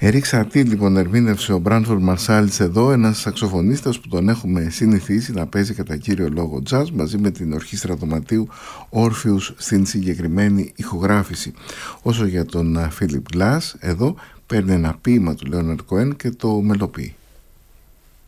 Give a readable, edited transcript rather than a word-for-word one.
Ερικ Σατί λοιπόν ερμήνευσε ο Μπράντφορντ Μαρσάλης εδώ, ένας σαξοφωνίστας που τον έχουμε συνηθίσει να παίζει κατά κύριο λόγο jazz μαζί με την ορχήστρα δωματίου Orpheus στην συγκεκριμένη ηχογράφηση. Όσο για τον Philip Glass, εδώ παίρνει ένα ποίημα του Leonard Cohen και το μελοποιεί.